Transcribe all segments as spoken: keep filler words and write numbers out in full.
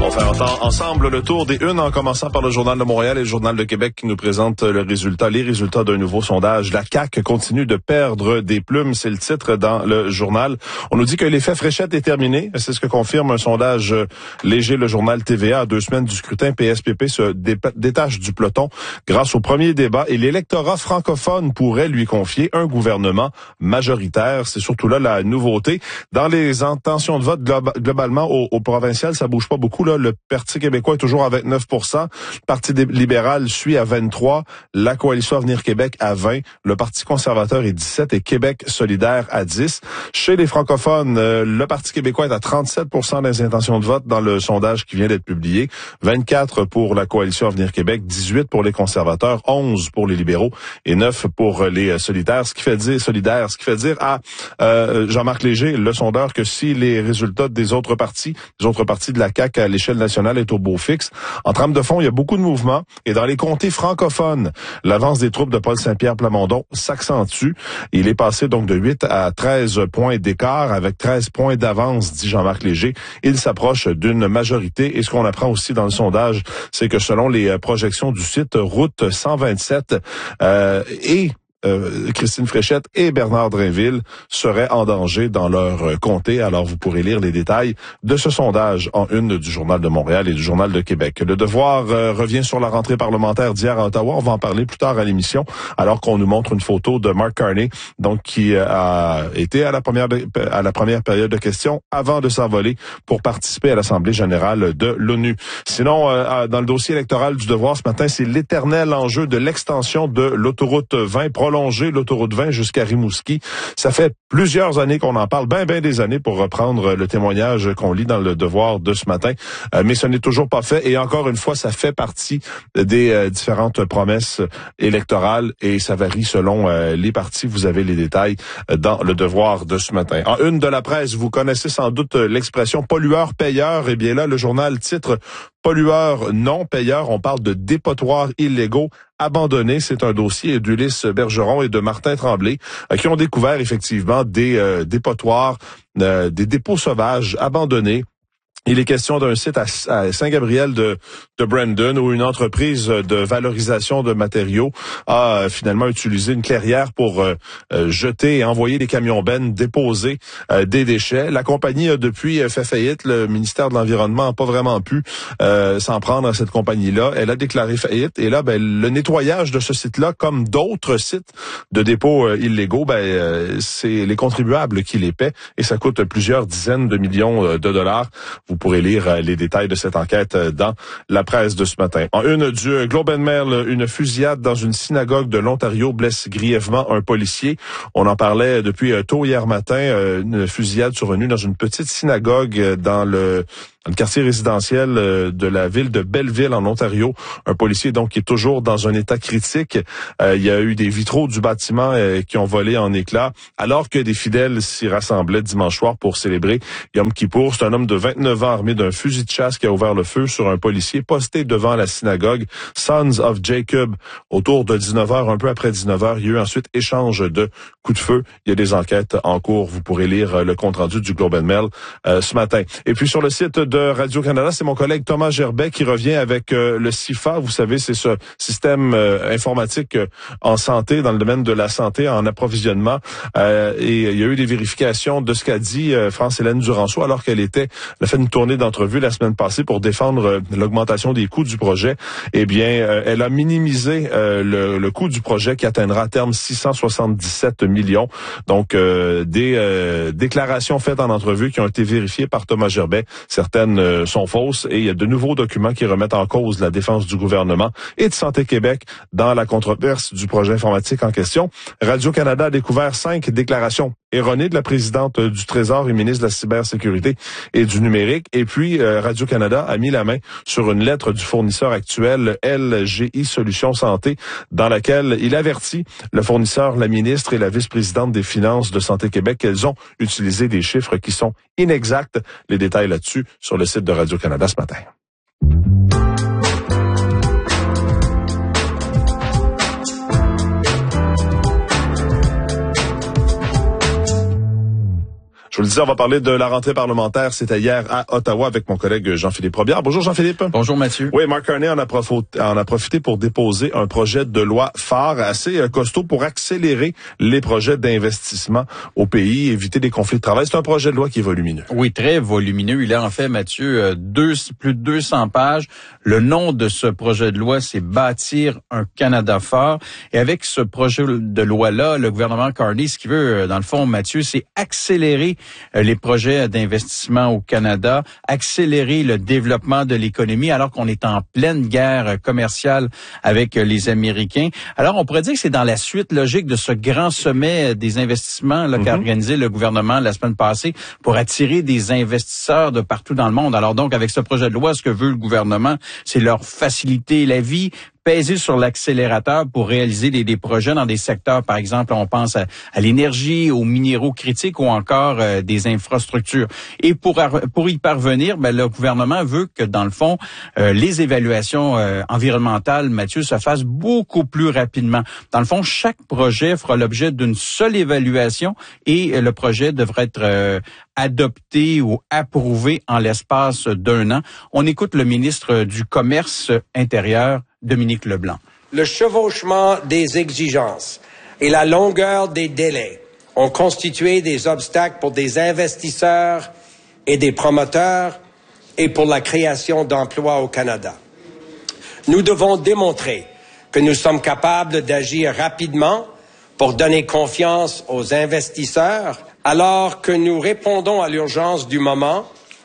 On va faire ensemble le tour des unes en commençant par le Journal de Montréal et le Journal de Québec qui nous présentent le résultat, les résultats d'un nouveau sondage. La C A Q continue de perdre des plumes, c'est le titre dans le journal. On nous dit que l'effet fréchette est terminé. C'est ce que confirme un sondage léger, le journal T V A. À deux semaines du scrutin, P S P P se détache du peloton grâce au premier débat et l'électorat francophone pourrait lui confier un gouvernement majoritaire. C'est surtout là la nouveauté. Dans les intentions de vote globalement au, au provincial, ça bouge pas beaucoup. Là. Le Parti québécois est toujours à vingt-neuf pour cent. Le Parti libéral suit à vingt-trois. La Coalition Avenir Québec à vingt. Le Parti conservateur est dix-sept et Québec solidaire à dix. Chez les francophones, euh, le Parti québécois est à trente-sept pour cent des intentions de vote dans le sondage qui vient d'être publié. vingt-quatre pour la Coalition Avenir Québec, dix-huit pour les conservateurs, onze pour les libéraux et neuf pour les solidaires. Ce qui fait dire solidaire, ce qui fait dire à euh, Jean-Marc Léger, le sondeur, que si les résultats des autres partis, des autres partis de la C A Q à l'échelle nationale est au beau fixe, en trame de fond, il y a beaucoup de mouvements et dans les comtés francophones, l'avance des troupes de Paul Saint-Pierre Plamondon s'accentue. Il est passé donc de huit à treize points d'écart avec treize points d'avance, dit Jean-Marc Léger. Il s'approche d'une majorité et ce qu'on apprend aussi dans le sondage, c'est que selon les projections du site Route cent vingt-sept euh, et Euh, Christine Fréchette et Bernard Drainville seraient en danger dans leur comté. Alors, vous pourrez lire les détails de ce sondage en une du Journal de Montréal et du Journal de Québec. Le Devoir euh, revient sur la rentrée parlementaire d'hier à Ottawa. On va en parler plus tard à l'émission, alors qu'on nous montre une photo de Mark Carney, donc qui a été à la première à la première période de questions avant de s'envoler pour participer à l'Assemblée générale de l'ONU. Sinon, euh, dans le dossier électoral du Devoir ce matin, c'est l'éternel enjeu de l'extension de l'autoroute vingt, prolonger l'autoroute vingt jusqu'à Rimouski. Ça fait plusieurs années qu'on en parle, ben ben des années pour reprendre le témoignage qu'on lit dans le Devoir de ce matin, euh, mais ce n'est toujours pas fait et encore une fois, ça fait partie des euh, différentes promesses électorales et ça varie selon euh, les partis. Vous avez les détails dans le Devoir de ce matin. En une de la presse, vous connaissez sans doute l'expression pollueur-payeur. Eh bien là, le journal titre pollueur non payeur. On parle de dépotoirs illégaux abandonnés. C'est un dossier d'Ulysse Bergeron et de Martin Tremblay euh, qui ont découvert effectivement des euh, dépotoirs, euh, des dépôts sauvages abandonnés. Il est question d'un site à, à Saint-Gabriel de, de Brandon où une entreprise de valorisation de matériaux a euh, finalement utilisé une clairière pour euh, euh, jeter et envoyer des camions-bennes déposer euh, des déchets. La compagnie a depuis fait faillite. Le ministère de l'Environnement n'a pas vraiment pu euh, s'en prendre à cette compagnie-là. Elle a déclaré faillite et là, ben, le nettoyage de ce site-là, comme d'autres sites de dépôts euh, illégaux, ben, euh, c'est les contribuables qui les paient et ça coûte plusieurs dizaines de millions euh, de dollars. Vous pourrez lire les détails de cette enquête dans la presse de ce matin. En une du Globe and Mail, une fusillade dans une synagogue de l'Ontario blesse grièvement un policier. On en parlait depuis tôt hier matin, une fusillade survenue dans une petite synagogue dans le dans le quartier résidentiel de la ville de Belleville en Ontario. Un policier donc qui est toujours dans un état critique. Euh, il y a eu des vitraux du bâtiment euh, qui ont volé en éclats alors que des fidèles s'y rassemblaient dimanche soir pour célébrer Yom Kippour. C'est un homme de vingt-neuf ans armé d'un fusil de chasse qui a ouvert le feu sur un policier posté devant la synagogue Sons of Jacob autour de dix-neuf heures, un peu après dix-neuf heures. Il y a eu ensuite échange de coups de feu. Il y a des enquêtes en cours. Vous pourrez lire le compte-rendu du Globe and Mail euh, ce matin. Et puis sur le site de Radio-Canada, c'est mon collègue Thomas Gerbet qui revient avec euh, le C I F A. Vous savez, c'est ce système euh, informatique euh, en santé, dans le domaine de la santé, en approvisionnement. Euh, et il y a eu des vérifications de ce qu'a dit euh, France-Hélène Duranceau alors qu'elle était, elle a fait une tournée d'entrevues la semaine passée pour défendre euh, l'augmentation des coûts du projet. Eh bien, euh, elle a minimisé euh, le, le coût du projet qui atteindra à terme six cent soixante-dix-sept millions. Donc, euh, des euh, déclarations faites en entrevue qui ont été vérifiées par Thomas Gerbet. Certaines sont fausses et il y a de nouveaux documents qui remettent en cause la défense du gouvernement et de Santé Québec dans la controverse du projet informatique en question. Radio-Canada a découvert cinq déclarations erronées de la présidente du Trésor et ministre de la Cybersécurité et du Numérique. Et puis, euh, Radio-Canada a mis la main sur une lettre du fournisseur actuel L G I Solutions Santé dans laquelle il avertit le fournisseur, la ministre et la vice-présidente des Finances de Santé Québec qu'elles ont utilisé des chiffres qui sont inexacts. Les détails là-dessus sur le site de Radio-Canada ce matin. Je vous le disais, on va parler de la rentrée parlementaire. C'était hier à Ottawa avec mon collègue Jean-Philippe Robillard. Bonjour Jean-Philippe. Bonjour Mathieu. Oui, Mark Carney en a, profité, en a profité pour déposer un projet de loi phare assez costaud pour accélérer les projets d'investissement au pays, éviter des conflits de travail. C'est un projet de loi qui est volumineux. Oui, très volumineux. Il a en fait, Mathieu, deux, plus de deux cents pages. Le nom de ce projet de loi, c'est « Bâtir un Canada fort ». Et avec ce projet de loi-là, le gouvernement Carney, ce qu'il veut, dans le fond, Mathieu, c'est accélérer les projets d'investissement au Canada, accélérer le développement de l'économie alors qu'on est en pleine guerre commerciale avec les Américains. Alors, on pourrait dire que c'est dans la suite logique de ce grand sommet des investissements là, mm-hmm. qu'a organisé le gouvernement la semaine passée pour attirer des investisseurs de partout dans le monde. Alors donc, avec ce projet de loi, ce que veut le gouvernement, c'est leur faciliter la vie, peser sur l'accélérateur pour réaliser des, des projets dans des secteurs, par exemple, on pense à, à l'énergie, aux minéraux critiques ou encore euh, des infrastructures. Et pour pour y parvenir, ben, le gouvernement veut que, dans le fond, euh, les évaluations euh, environnementales, Mathieu, se fassent beaucoup plus rapidement. Dans le fond, chaque projet fera l'objet d'une seule évaluation et euh, le projet devrait être euh, adopté ou approuvé en l'espace d'un an. On écoute le ministre du Commerce intérieur, Dominique Leblanc. Le chevauchement des exigences et la longueur des délais ont constitué des obstacles pour des investisseurs et des promoteurs et pour la création d'emplois au Canada. Nous devons démontrer que nous sommes capables d'agir rapidement pour donner confiance aux investisseurs alors que nous répondons à l'urgence du moment.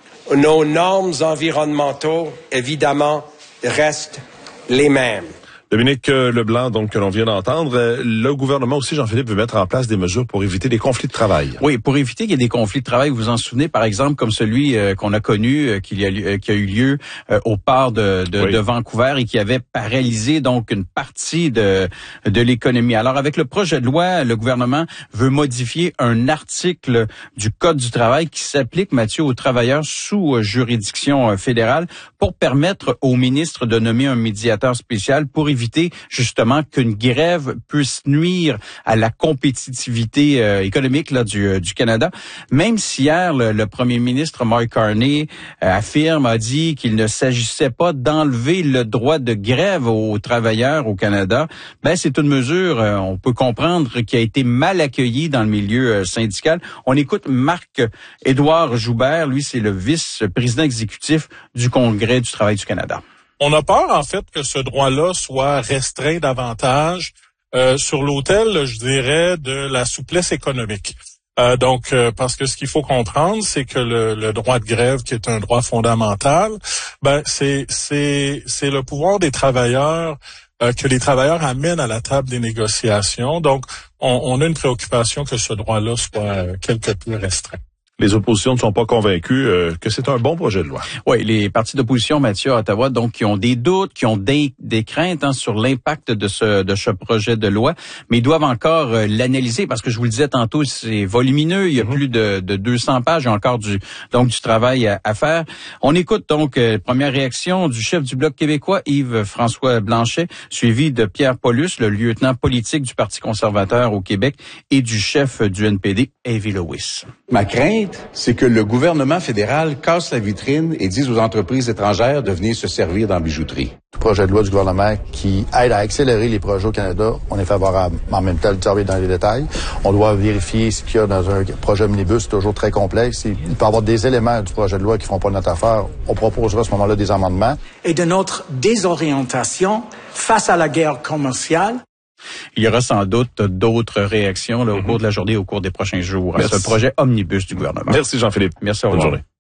Nos normes environnementaux, évidemment, restent les mêmes. Dominique Leblanc, donc, que l'on vient d'entendre. Le gouvernement aussi, Jean-Philippe, veut mettre en place des mesures pour éviter des conflits de travail. Oui, pour éviter qu'il y ait des conflits de travail. Vous vous en souvenez, par exemple, comme celui euh, qu'on a connu, euh, qu'il y a, euh, qui a eu lieu euh, au port de, de, oui. de Vancouver et qui avait paralysé donc une partie de, de l'économie. Alors, avec le projet de loi, le gouvernement veut modifier un article du Code du travail qui s'applique, Mathieu, aux travailleurs sous euh, juridiction euh, fédérale pour permettre au ministre de nommer un médiateur spécial pour éviter justement qu'une grève puisse nuire à la compétitivité euh, économique là, du, euh, du Canada. Même si hier, le, le premier ministre Mark Carney euh, affirme, a dit qu'il ne s'agissait pas d'enlever le droit de grève aux travailleurs au Canada, ben c'est une mesure, euh, on peut comprendre, qui a été mal accueillie dans le milieu euh, syndical. On écoute Marc-Édouard Joubert, lui c'est le vice-président exécutif du Congrès du travail du Canada. On a peur, en fait, que ce droit-là soit restreint davantage euh, sur l'autel, je dirais, de la souplesse économique. Euh, donc, euh, parce que ce qu'il faut comprendre, c'est que le, le droit de grève, qui est un droit fondamental, ben c'est c'est c'est le pouvoir des travailleurs euh, que les travailleurs amènent à la table des négociations. Donc, on, on a une préoccupation que ce droit-là soit euh, quelque peu restreint. Les oppositions ne sont pas convaincues euh, que c'est un bon projet de loi. Oui, les partis d'opposition, Mathieu, à Ottawa, donc, qui ont des doutes, qui ont des, des craintes hein, sur l'impact de ce de ce projet de loi, mais ils doivent encore euh, l'analyser parce que je vous le disais tantôt, c'est volumineux, il y a mm-hmm. plus de, de deux cents pages, il y a encore du donc du travail à, à faire. On écoute donc euh, première réaction du chef du Bloc québécois, Yves-François Blanchet, suivi de Pierre Paulus, le lieutenant politique du Parti conservateur au Québec, et du chef du N P D, Avi Lewis. Ma crainte, c'est que le gouvernement fédéral casse la vitrine et dise aux entreprises étrangères de venir se servir dans la bijouterie. Le projet de loi du gouvernement qui aide à accélérer les projets au Canada, on est favorable. En même temps, le travail dans les détails. On doit vérifier ce qu'il y a dans un projet omnibus, c'est toujours très complexe. Il peut y avoir des éléments du projet de loi qui ne font pas notre affaire. On proposera à ce moment-là des amendements. Et de notre désorientation face à la guerre commerciale. Il y aura sans doute d'autres réactions là, au mm-hmm. cours de la journée, au cours des prochains jours, Merci. à ce projet omnibus du gouvernement. Merci Jean-Philippe. Merci, au revoir. Bonne journée.